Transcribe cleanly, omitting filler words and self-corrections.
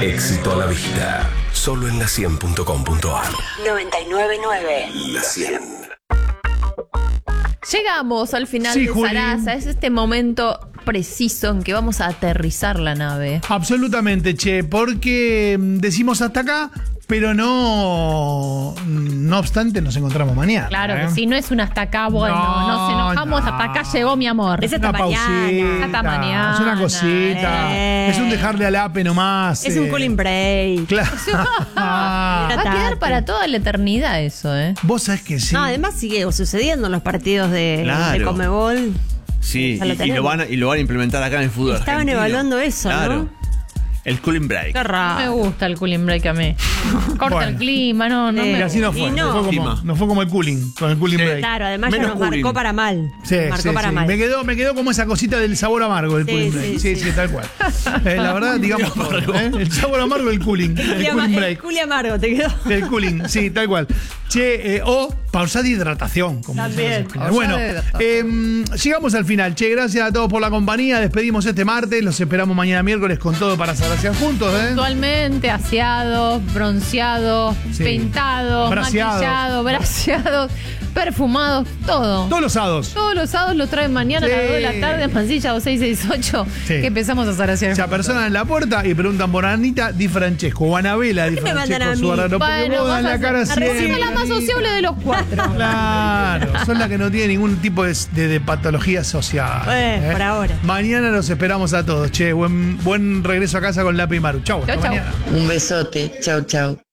Éxito a la vista. Solo en la100.com.ar. 99.9. La 100. Llegamos al final Sí, de Juli. Sarasa. Es este momento preciso en que vamos a aterrizar la nave. Absolutamente, che, porque decimos hasta acá, pero no obstante nos encontramos mañana. Claro que sí, no es un hasta acá, bueno, No, nos enojamos, no. hasta acá llegó mi amor. Es hasta Una mañana. pausita, Hasta mañana. es una cosita, es un dejarle al ape nomás. Es un cooling break. Claro. Va a quedar para toda la eternidad eso, ¿eh? Vos sabés que sí. No, además sigue sucediendo en los partidos de Conmebol. Sí, Ya lo y lo tenemos. van a implementar acá en el fútbol Estaban argentino. evaluando eso, Claro. ¿no? El cooling break. Qué Me raro. gusta el cooling break a mí. Corta Bueno. el clima, no Y me Y así no fue. Y no. No fue como el cooling, con el cooling Sí. break. Claro, además ya Menos nos cooling. marcó para mal. Sí, marcó sí, para sí. mal. Me quedó como esa cosita del sabor amargo del Sí, cooling break. sí, Sí, sí. tal cual. La verdad, digamos todo, el sabor amargo del cooling. El cooling break. Culi amargo, te quedó. El cooling, sí, tal cual. Che, o pausa de hidratación. Como También. dicen los Pausa Bueno, de hidratación. llegamos al final. Che, gracias a todos por la compañía. Despedimos este martes. Los esperamos mañana miércoles con todo para Sarasa juntos, ¿eh? Actualmente aseados, bronceados, Sí. pintados, Braseados. maquillados, braseados, perfumados, todo. Todos los sábados. Todos los sábados los traen mañana a las Sí. 2 de la tarde en Mansilla 2668, Sí. que empezamos a hacer así. Se apersonan en la puerta y preguntan por Anita Di Francesco o Anabela Di qué me mandan Francesco. a Su mí? verdadero, porque Bueno, vos dan vas la a cara ser siempre. la más sociable de los cuatro. Claro, son las que no tienen ningún tipo de patología social. Por ahora. Mañana los esperamos a todos. Che, buen regreso a casa con Lapi y Maru. Chau, hasta Chau, chau. mañana. Un besote. Chau, chau.